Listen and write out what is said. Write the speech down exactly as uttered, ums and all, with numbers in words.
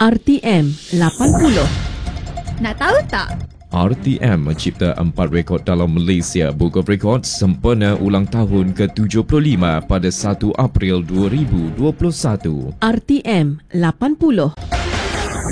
R T M lapan puluh. Nak tahu tak? R T M mencipta empat rekod dalam Malaysia Book of Records sempena ulang tahun ke tujuh puluh lima pada satu April dua ribu dua puluh satu. R T M lapan puluh.